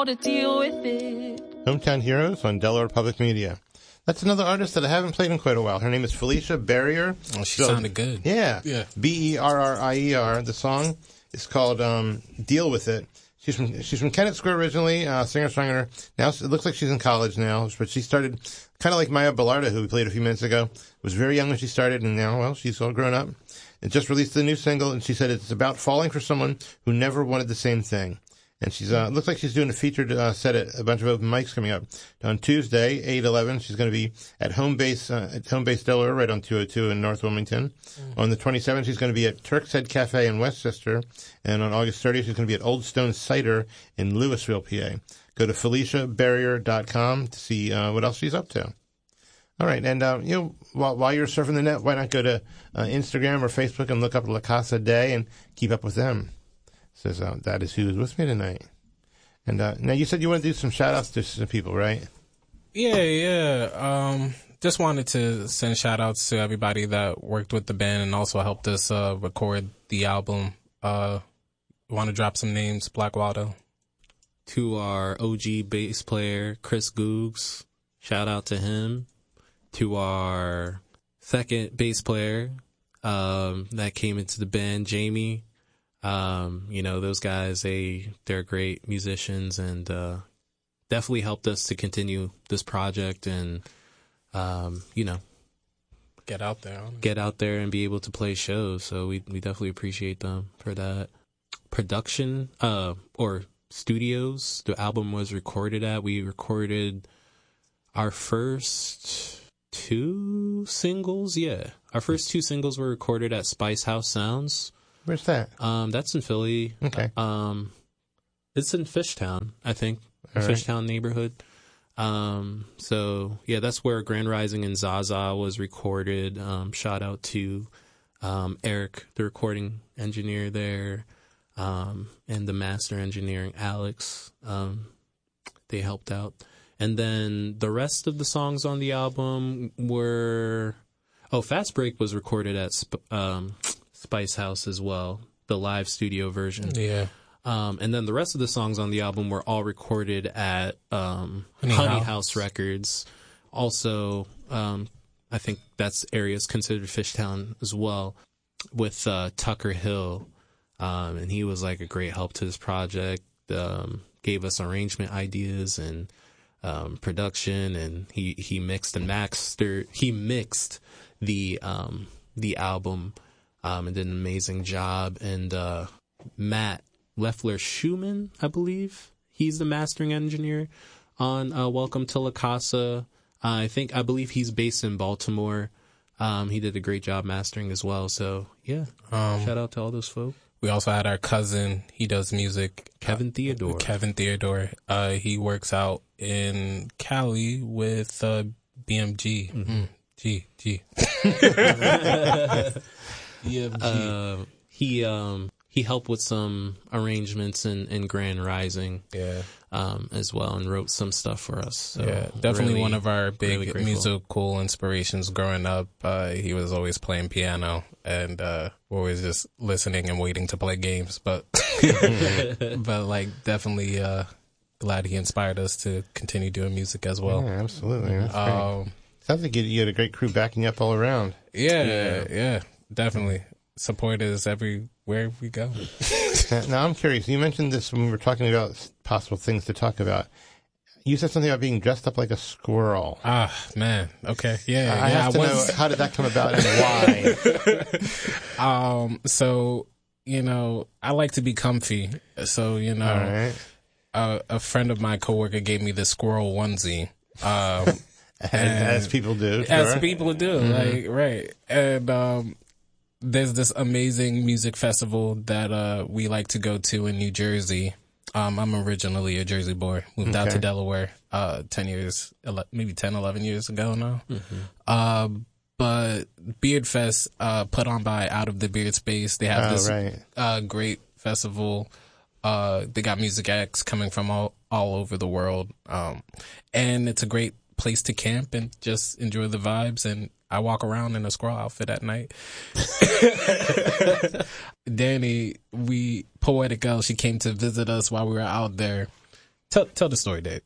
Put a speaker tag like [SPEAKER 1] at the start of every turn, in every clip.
[SPEAKER 1] how to deal with it.
[SPEAKER 2] Hometown Heroes on Delaware Public Media. That's another artist that I haven't played in quite a while. Her name is Felicia Barrier.
[SPEAKER 3] Oh, she sounded good.
[SPEAKER 2] Yeah.
[SPEAKER 3] Yeah.
[SPEAKER 2] Berrier. The song is called Deal With It. She's from Kennett Square originally, singer-songwriter. Now it looks like she's in college now, but she started kind of like Maya Bellarda, who we played a few minutes ago. Was very young when she started, and now, well, she's all grown up. And just released a new single, and she said it's about falling for someone who never wanted the same thing. And she's looks like she's doing a featured set at a bunch of open mics coming up on Tuesday, 8/11. She's going to be at Home Base Delaware, right on 202 in North Wilmington. On the 27th, she's going to be at Turk's Head Cafe in Westchester, and on August 30th, she's going to be at Old Stone Cider in Louisville, PA. Go to FeliciaBarrier.com to see what else she's up to. All right, and while you're surfing the net, why not go to Instagram or Facebook and look up La Casa Day and keep up with them? Says that is who's with me tonight. And now you said you want to do some shout outs to some people, right?
[SPEAKER 3] Yeah. Just wanted to send shout outs to everybody that worked with the band and also helped us record the album. Want to drop some names? Black Waldo.
[SPEAKER 4] To our OG bass player, Chris Googs. Shout out to him. To our second bass player that came into the band, Jamie. Those guys, they're great musicians and definitely helped us to continue this project and,
[SPEAKER 3] get out
[SPEAKER 4] there and be able to play shows. So we definitely appreciate them for that. Production, or studios the album was recorded at. We recorded our first two singles. Yeah. Our first two singles were recorded at Spice House Sounds.
[SPEAKER 2] Where's that?
[SPEAKER 4] That's in Philly.
[SPEAKER 2] Okay.
[SPEAKER 4] It's in Fishtown, I think.
[SPEAKER 2] All right.
[SPEAKER 4] Fishtown neighborhood. So yeah, that's where Grand Rising and Zaza was recorded. Shout out to Eric, the recording engineer there, and the master engineering Alex. They helped out. And then the rest of the songs on the album were Fast Break was recorded at Spice House as well, the live studio version.
[SPEAKER 3] Yeah.
[SPEAKER 4] And then the rest of the songs on the album were all recorded at Honey House Records. Also, I think that's areas considered Fishtown as well, with Tucker Hill. And he was like a great help to this project, gave us arrangement ideas and production, and he mixed and mastered. He mixed the album. And did an amazing job. And Matt Leffler Schumann, I believe, he's the mastering engineer on Welcome to La Casa. I believe he's based in Baltimore. He did a great job mastering as well. So yeah, shout out to all those folks.
[SPEAKER 3] We also had our cousin. He does music.
[SPEAKER 4] Kevin Theodore.
[SPEAKER 3] He works out in Cali with BMG.
[SPEAKER 4] Mm-hmm.
[SPEAKER 3] G.
[SPEAKER 4] He helped with some arrangements in Grand Rising, as well, and wrote some stuff for us. So
[SPEAKER 3] definitely
[SPEAKER 4] really,
[SPEAKER 3] one of our big
[SPEAKER 4] really
[SPEAKER 3] musical inspirations growing up. He was always playing piano, and we're always just listening and waiting to play games. But definitely glad he inspired us to continue doing music as well.
[SPEAKER 2] Yeah, absolutely. That's great. Sounds like you had a great crew backing you up all around.
[SPEAKER 3] Yeah, definitely. Support is everywhere we go.
[SPEAKER 2] Now, I'm curious. You mentioned this when we were talking about possible things to talk about. You said something about being dressed up like a squirrel.
[SPEAKER 3] Ah, man. Okay. Yeah.
[SPEAKER 2] I have to know, how did that come about and why?
[SPEAKER 3] So, I like to be comfy. So,
[SPEAKER 2] All right.
[SPEAKER 3] A friend of my coworker gave me the squirrel onesie.
[SPEAKER 2] As people do. Sure.
[SPEAKER 3] As people do. Mm-hmm. Right. And, there's this amazing music festival that we like to go to in New Jersey. I'm originally a Jersey boy. Moved out to Delaware 11 years ago now. Mm-hmm. But Beard Fest put on by Out of the Beard Space. They have this great festival. They got music acts coming from all over the world. And it's a great place to camp and just enjoy the vibes. And I walk around in a squirrel outfit at night. Danny, Poetic Girl, she came to visit us while we were out there. Tell the story, Dave.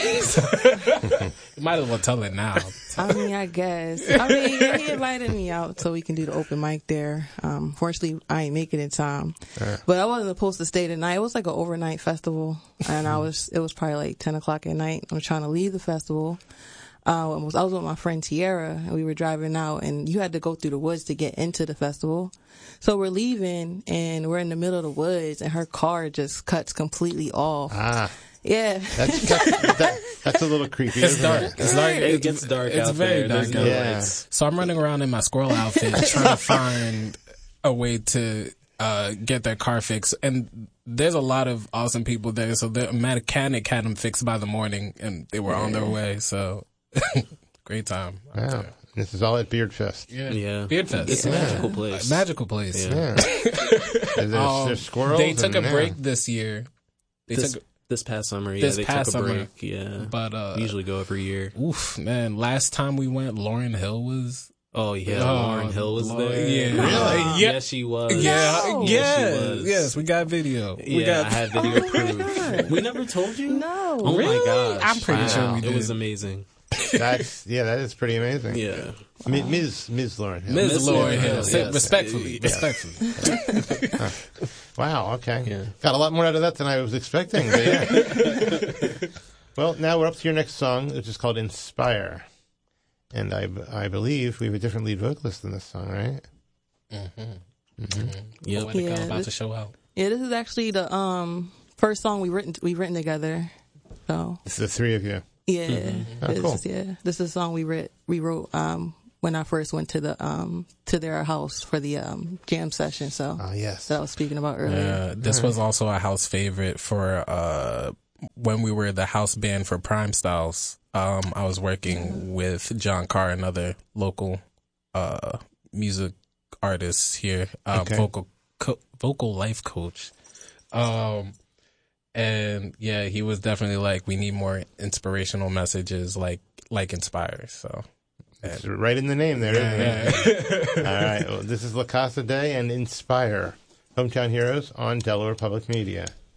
[SPEAKER 3] You might as well tell it now.
[SPEAKER 5] I mean, I guess. Yeah, he invited me out so we can do the open mic there. Fortunately, I ain't make it in time. But I wasn't supposed to stay the night. It was like an overnight festival. And it was probably like 10 o'clock at night. I was trying to leave the festival. I was with my friend Tiara, and we were driving out, and you had to go through the woods to get into the festival. So we're leaving, and we're in the middle of the woods, and her car just cuts completely off. Yeah.
[SPEAKER 2] That's a little creepy.
[SPEAKER 3] It's dark.
[SPEAKER 4] It gets dark
[SPEAKER 3] it's
[SPEAKER 4] out
[SPEAKER 3] very
[SPEAKER 4] there.
[SPEAKER 3] dark.
[SPEAKER 2] Yeah.
[SPEAKER 3] So I'm running around in my squirrel outfit trying to find a way to get their car fixed. And there's a lot of awesome people there. So the mechanic had them fixed by the morning, and they were on their way. So great time.
[SPEAKER 2] Wow. This is all at Beard Fest.
[SPEAKER 4] Yeah.
[SPEAKER 3] Beard Fest.
[SPEAKER 4] It's a magical place.
[SPEAKER 3] Magical place.
[SPEAKER 2] Yeah. There's squirrels.
[SPEAKER 3] They took a break this year.
[SPEAKER 4] This past summer,
[SPEAKER 3] This
[SPEAKER 4] they
[SPEAKER 3] past
[SPEAKER 4] took a
[SPEAKER 3] summer.
[SPEAKER 4] break. Yeah.
[SPEAKER 3] But
[SPEAKER 4] We usually go every year.
[SPEAKER 3] oof, man. Last time we went, Lauryn Hill was.
[SPEAKER 4] Oh, yeah. Lauryn Hill was there.
[SPEAKER 3] Yeah.
[SPEAKER 2] Really?
[SPEAKER 3] Yeah.
[SPEAKER 4] Yes, she was.
[SPEAKER 3] Yeah.
[SPEAKER 5] No.
[SPEAKER 3] Yes.
[SPEAKER 4] She was.
[SPEAKER 3] Yes. We got video.
[SPEAKER 4] Yeah, I had video proof.
[SPEAKER 5] God.
[SPEAKER 4] We never told you?
[SPEAKER 5] No.
[SPEAKER 4] Oh my gosh.
[SPEAKER 3] I'm pretty sure we did.
[SPEAKER 4] It was amazing.
[SPEAKER 2] That is pretty amazing.
[SPEAKER 4] Yeah.
[SPEAKER 2] Ms. Lauryn Hill.
[SPEAKER 3] Ms. Lauryn Hill.
[SPEAKER 4] Yes.
[SPEAKER 3] Respectfully.
[SPEAKER 4] Yes.
[SPEAKER 3] Respectfully.
[SPEAKER 2] Wow, okay.
[SPEAKER 4] Yeah.
[SPEAKER 2] Got a lot more out of that than I was expecting. But yeah. Well, now we're up to your next song, which is called Inspire. And I believe we have a different lead vocalist in this song, right?
[SPEAKER 4] Yep.
[SPEAKER 3] Poetica
[SPEAKER 5] Yeah,
[SPEAKER 3] about to show out.
[SPEAKER 5] Yeah, this is actually the first song we've written together. So
[SPEAKER 2] It's the three of you.
[SPEAKER 5] yeah,
[SPEAKER 2] Oh, cool.
[SPEAKER 5] this is a song we wrote when I first went to their house for the jam session. So
[SPEAKER 2] Yes.
[SPEAKER 5] that I was speaking about earlier.
[SPEAKER 3] This was also a house favorite for when we were the house band for Prime Styles. I was working with John Carr, another local music artist here, vocal life coach. And yeah, he was definitely like, we need more inspirational messages like Inspire. So
[SPEAKER 2] It's right in the name there, isn't it? All right. Well, this is La Casa Day and Inspire, Hometown Heroes on Delaware Public Media.